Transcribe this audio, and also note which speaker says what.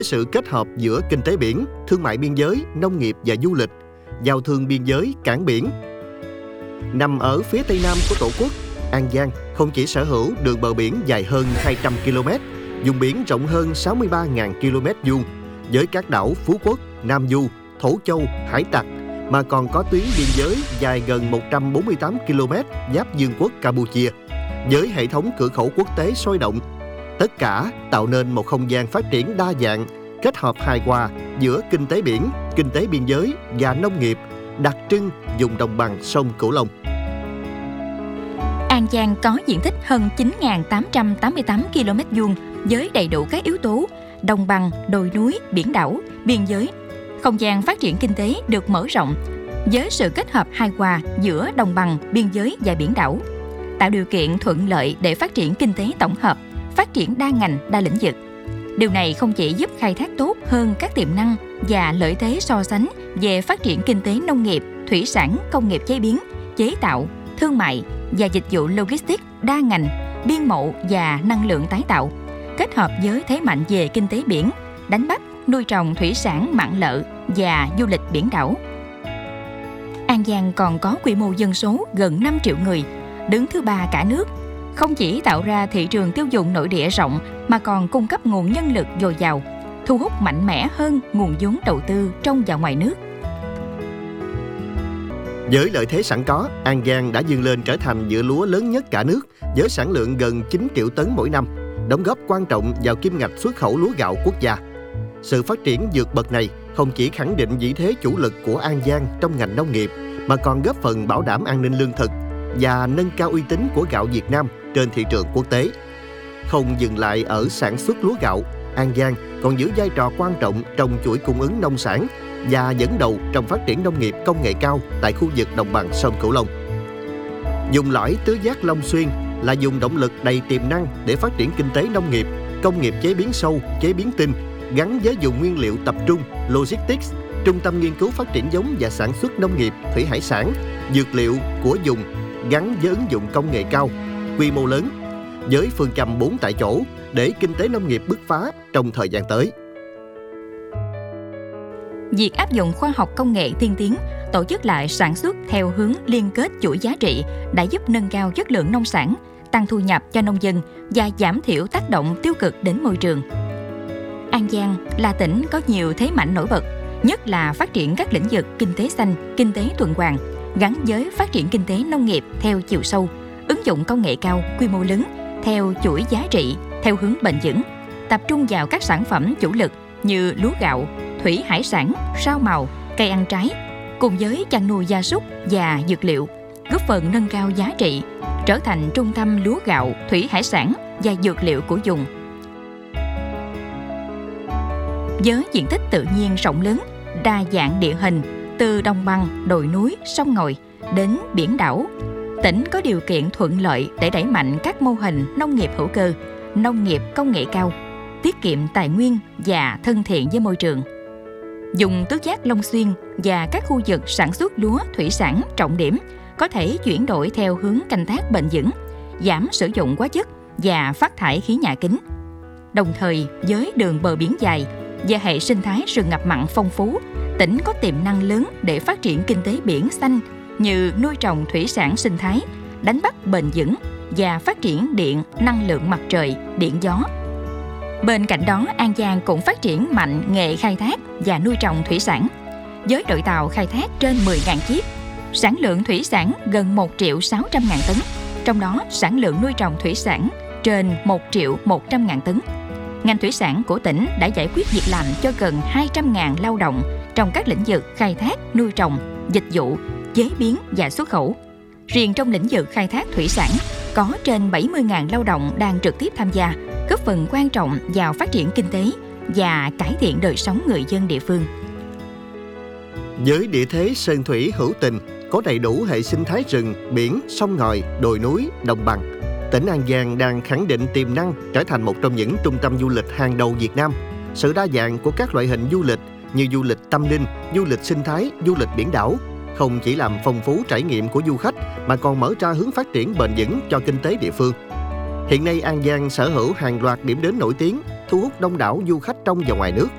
Speaker 1: Sự kết hợp giữa kinh tế biển, thương mại biên giới, nông nghiệp và du lịch, giao thương biên giới, cảng biển. Nằm ở phía tây nam của Tổ quốc, An Giang không chỉ sở hữu đường bờ biển dài hơn 200 km, vùng biển rộng hơn 63.000 km vuông, với các đảo Phú Quốc, Nam Du, Thổ Châu, Hải Tặc, mà còn có tuyến biên giới dài gần 148 km giáp Vương quốc Campuchia, với hệ thống cửa khẩu quốc tế sôi động. Tất cả tạo nên một không gian phát triển đa dạng, kết hợp hài hòa giữa kinh tế biển, kinh tế biên giới và nông nghiệp, đặc trưng vùng đồng bằng sông Cửu Long.
Speaker 2: An Giang có diện tích hơn 9.888 km vuông với đầy đủ các yếu tố đồng bằng, đồi núi, biển đảo, biên giới. Không gian phát triển kinh tế được mở rộng với sự kết hợp hài hòa giữa đồng bằng, biên giới và biển đảo, tạo điều kiện thuận lợi để phát triển kinh tế tổng hợp, phát triển đa ngành, đa lĩnh vực. Điều này không chỉ giúp khai thác tốt hơn các tiềm năng và lợi thế so sánh về phát triển kinh tế nông nghiệp, thủy sản, công nghiệp chế biến, chế tạo, thương mại và dịch vụ logistics đa ngành, biên mậu và năng lượng tái tạo, kết hợp với thế mạnh về kinh tế biển, đánh bắt, nuôi trồng thủy sản mặn lợ và du lịch biển đảo. An Giang còn có quy mô dân số gần 5 triệu người, đứng thứ 3 cả nước. Không chỉ tạo ra thị trường tiêu dùng nội địa rộng mà còn cung cấp nguồn nhân lực dồi dào, thu hút mạnh mẽ hơn nguồn vốn đầu tư trong và ngoài nước.
Speaker 1: Với lợi thế sẵn có, An Giang đã vươn lên trở thành vựa lúa lớn nhất cả nước với sản lượng gần 9 triệu tấn mỗi năm, đóng góp quan trọng vào kim ngạch xuất khẩu lúa gạo quốc gia. Sự phát triển vượt bậc này không chỉ khẳng định vị thế chủ lực của An Giang trong ngành nông nghiệp mà còn góp phần bảo đảm an ninh lương thực và nâng cao uy tín của gạo Việt Nam trên thị trường quốc tế. Không dừng lại ở sản xuất lúa gạo, An Giang còn giữ vai trò quan trọng trong chuỗi cung ứng nông sản và dẫn đầu trong phát triển nông nghiệp công nghệ cao tại khu vực đồng bằng sông Cửu Long. Vùng lõi tứ giác Long Xuyên là vùng động lực đầy tiềm năng để phát triển kinh tế nông nghiệp, công nghiệp chế biến sâu, chế biến tinh, gắn với vùng nguyên liệu tập trung, logistics, trung tâm nghiên cứu phát triển giống và sản xuất nông nghiệp, thủy hải sản, dược liệu của vùng, gắn với ứng dụng công nghệ cao, quy mô lớn, với phương châm 4 tại chỗ để kinh tế nông nghiệp bứt phá trong thời gian tới.
Speaker 2: Việc áp dụng khoa học công nghệ tiên tiến, tổ chức lại sản xuất theo hướng liên kết chuỗi giá trị đã giúp nâng cao chất lượng nông sản, tăng thu nhập cho nông dân và giảm thiểu tác động tiêu cực đến môi trường. An Giang là tỉnh có nhiều thế mạnh nổi bật, nhất là phát triển các lĩnh vực kinh tế xanh, kinh tế tuần hoàn, gắn với phát triển kinh tế nông nghiệp theo chiều sâu, ứng dụng công nghệ cao, quy mô lớn, theo chuỗi giá trị, theo hướng bền vững, tập trung vào các sản phẩm chủ lực như lúa gạo, thủy hải sản, rau màu, cây ăn trái, cùng với chăn nuôi gia súc và dược liệu, góp phần nâng cao giá trị, trở thành trung tâm lúa gạo, thủy hải sản và dược liệu của vùng. Với diện tích tự nhiên rộng lớn, đa dạng địa hình, từ đồng bằng, đồi núi, sông ngòi đến biển đảo, tỉnh có điều kiện thuận lợi để đẩy mạnh các mô hình nông nghiệp hữu cơ, nông nghiệp công nghệ cao, tiết kiệm tài nguyên và thân thiện với môi trường. Vùng tứ giác Long Xuyên và các khu vực sản xuất lúa thủy sản trọng điểm có thể chuyển đổi theo hướng canh tác bền vững, giảm sử dụng hóa chất và phát thải khí nhà kính. Đồng thời, với đường bờ biển dài và hệ sinh thái rừng ngập mặn phong phú, tỉnh có tiềm năng lớn để phát triển kinh tế biển xanh như nuôi trồng thủy sản sinh thái, đánh bắt bền vững và phát triển điện, năng lượng mặt trời, điện gió. Bên cạnh đó, An Giang cũng phát triển mạnh nghề khai thác và nuôi trồng thủy sản, với đội tàu khai thác trên 10.000 chiếc, sản lượng thủy sản gần 1.600.000 tấn, trong đó sản lượng nuôi trồng thủy sản trên 1.100.000 tấn. Ngành thủy sản của tỉnh đã giải quyết việc làm cho gần 200.000 lao động trong các lĩnh vực khai thác, nuôi trồng, dịch vụ, chế biến và xuất khẩu. Riêng trong lĩnh vực khai thác thủy sản, có trên 70.000 lao động đang trực tiếp tham gia, góp phần quan trọng vào phát triển kinh tế và cải thiện đời sống người dân địa phương.
Speaker 1: Với địa thế sơn thủy hữu tình, có đầy đủ hệ sinh thái rừng, biển, sông ngòi, đồi núi, đồng bằng, tỉnh An Giang đang khẳng định tiềm năng trở thành một trong những trung tâm du lịch hàng đầu Việt Nam. Sự đa dạng của các loại hình du lịch như du lịch tâm linh, du lịch sinh thái, du lịch biển đảo không chỉ làm phong phú trải nghiệm của du khách mà còn mở ra hướng phát triển bền vững cho kinh tế địa phương. Hiện nay An Giang sở hữu hàng loạt điểm đến nổi tiếng, thu hút đông đảo du khách trong và ngoài nước.